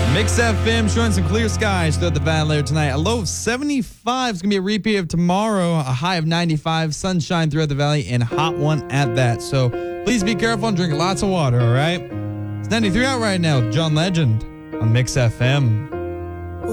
Mix FM showing some clear skies throughout the valley later tonight. A low of 75 is going to be a repeat of tomorrow. A high of 95. Sunshine throughout the valley and a hot one at that. So please be careful and drink lots of water, all right? It's 93 out right now with John Legend on Mix FM.